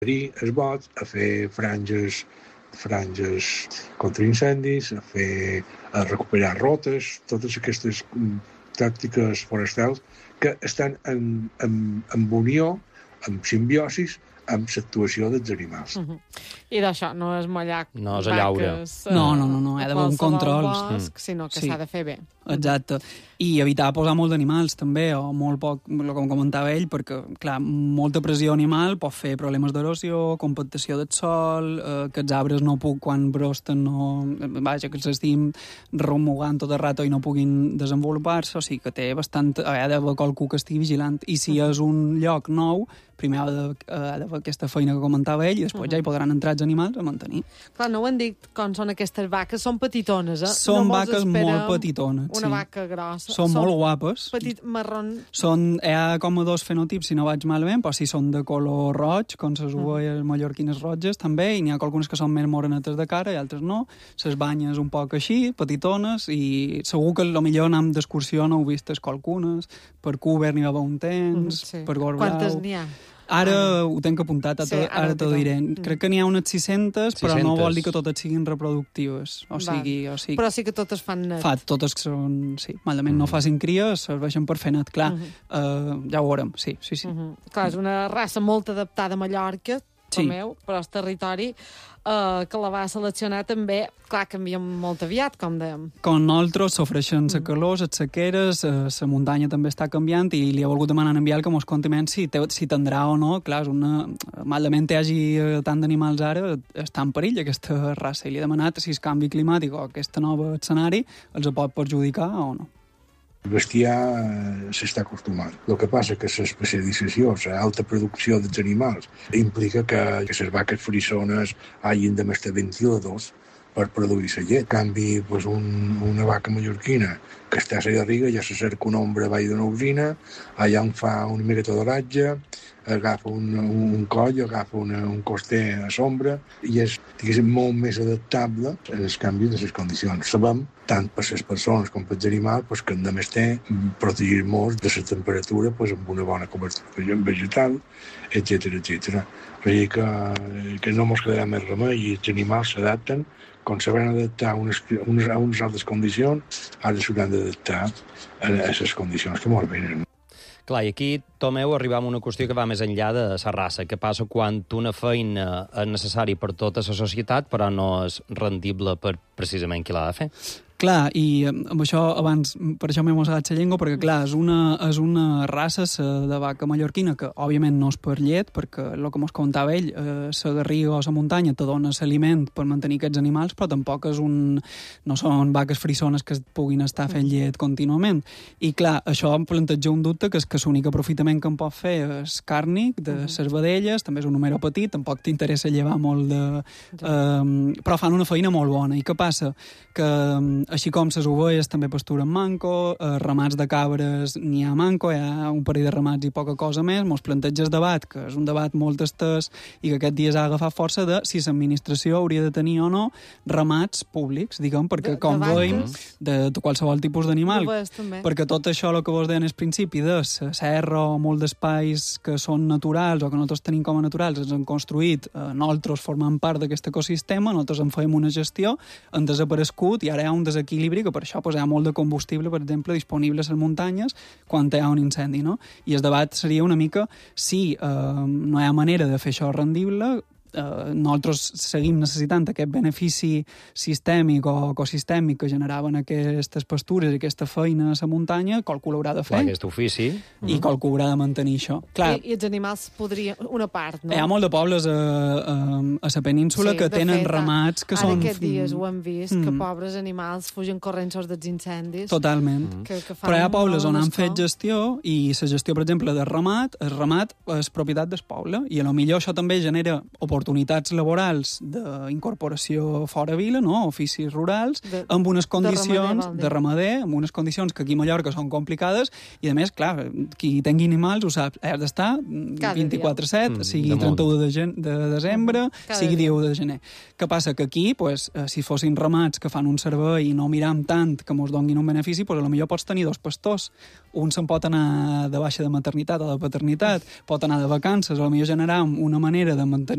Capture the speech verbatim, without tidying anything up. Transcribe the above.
els bots, a fer franges, franges contra incendis, a fer a recuperar rotes, totes aquestes tàctiques forestals que estan en, en, en unió, en simbiosis, amb l'actuació dels animals. Uh -huh. I d'això no és mallar no és allaure. No, no, no, no, hi ha d'haver un control. Bosc, sinó que sí. s'ha de fer bé. Exacte. I evitar posar molt d'animals, també, o molt poc, com comentava ell, perquè, clar, molta pressió animal pot fer problemes d'erosió, compactació del sòl, eh, que els arbres no puc, quan brosten, no, vaja, que s'estiguin remugant tot el rato i no puguin desenvolupar-se, o sigui que té bastant... Ha d'haver qualcú que estigui vigilant. I si és un lloc nou, primer ha d'haver aquesta feina que comentava ell i després uh -huh. ja hi podran entrar els animals a mantenir. Clar, no ho han dit com són aquestes vaques, són petitones, eh? Són no vaques molt petitones, una sí. vaca grossa. Són, són molt guapes. Petit marrón. Són, hi ha com a dos fenotips, si no vaig malament, però sí són de color roig, com les ovelles mallorquines roges també, i n'hi ha algunes que són més morenetes de cara i altres no. Les banyes un poc així, petitones, i segur que potser anant d'excursió no heu vist qualcunes. Per Cúber n'hi va haver un temps, sí. per Gorblau. Quantes n'hi ha? Ara ho tenc apuntat, a sí, to, ara t'ho diré. Mm. Crec que n'hi ha unes sis-centes, però no vol dir que totes siguin reproductives. O sigui, o sigui, però sí que totes fan net. Fa, totes que són, sí, malament mm. no facin cries, serveixen per fer net, clar. Mm -hmm. uh, ja ho veurem, sí, sí, sí. Mm -hmm. Clar, és una raça molt adaptada a Mallorca, com sí. meu, però el territori uh, que la va seleccionar també, clar, canvia molt aviat, com dèiem. Com nosaltres sofreixen la calor, les sequeres, la muntanya també està canviant i li he volgut demanar a en Biel que mos conti si, si tindrà o no. Clar, és una... malament hi hagi tant d'animals ara, està en perill aquesta raça, i li he demanat si el canvi climàtic o aquest nou escenari els pot perjudicar o no. El bestiar s'està acostumat. El que passa que l'especialització, l'alta producció dels animals, implica que, que les vaques frissones hagin de mestre ventiladors per produir la llet. En canvi, pues, un, una vaca mallorquina que està a la garriga ja se cerca una ombra baix d'una usina, allà on fa una miqueta d'oratge, agafa un, un coll, agafa una, un coster a sombra i és, diguéssim, molt més adaptable als canvis de les condicions. Sabem, tant per les persones com per els animals, pues, que hem de mestre protegir-nos de la temperatura pues, amb una bona cobertura vegetal, etcètera, etcètera. Vull dir que, que no ens quedarà més remei i els animals s'adapten. Quan s'hauran d'adaptar a unes, unes, a unes altres condicions, ara s'hauran d'adaptar a, a les condicions que ens venen. Clar, i aquí, Tomeu, arribam a una qüestió que va més enllà de la raça. Què passa quan una feina és necessària per tota la societat, però no és rendible per precisament qui l'ha de fer? Clar, i amb això abans, per això m'he mossegat la llengua, perquè clar, és una, és una raça de vaca mallorquina que òbviament no és per llet, perquè el que mos comentava ell, eh, la garriga o la muntanya te dona l'aliment per mantenir aquests animals, però tampoc és un, no són vaques frissones que puguin estar fent llet contínuament. I clar, això em planteja un dubte, que és que l'únic aprofitament que em pot fer és càrnic de les vedelles, també és un número petit, tampoc t'interessa llevar molt de... Eh, però fan una feina molt bona. I què passa? Que així com les ovelles també pasturen manco, eh, ramats de cabres n'hi ha manco, hi ha un parell de ramats i poca cosa més, mos planteja el debat, que és un debat molt estès i que aquest dia s'ha agafat força de si l'administració hauria de tenir o no ramats públics, diguem, perquè de, com de veiem, de, de qualsevol tipus d'animal, perquè tot això el que vos deien al principi de la serra o molt d'espais que són naturals o que nosaltres tenim com a naturals, ens han construït, eh, nosaltres formant part d'aquest ecosistema, nosaltres en fèiem una gestió, han desaparegut i ara hi ha un desequilibri equilibri, que per això pues, hi ha molt de combustible, per exemple, disponible a les muntanyes quan hi ha un incendi, no? I el debat seria una mica si eh, no hi ha manera de fer això rendible, eh, nosaltres seguim necessitant aquest benefici sistèmic o ecosistèmic que generaven aquestes pastures i aquesta feina a la muntanya, qualcú l'haurà de fer. Clar, aquest ofici. I qualcú haurà de mantenir això. Clar, I, I els animals podrien... Una part, no? Hi ha molt de pobles a, a, a la península sí, que tenen fet, ramats que ara són... Ara aquests dies ho hem vist, mm. que pobres animals fugen corrents dels incendis. Totalment. Mm. Que, que Però hi ha pobles on han fet gestió i la gestió, per exemple, del ramat, el ramat és propietat del poble i a lo millor això també genera oportunitats laborals d'incorporació fora vila, no? Oficis rurals, de, amb unes condicions de ramader, de ramader, amb unes condicions que aquí a Mallorca són complicades i, a més, clar, qui tingui animals ho sap, has d'estar vint-i-quatre set, mm, sigui trenta-u de, de desembre, Cada sigui dia u de gener. Què passa? Que aquí, pues, si fossin ramats que fan un servei i no miram tant que mos donguin un benefici, pues, potser pots tenir dos pastors. Un se'n pot anar de baixa de maternitat o de paternitat, pot anar de vacances, o potser generar una manera de mantenir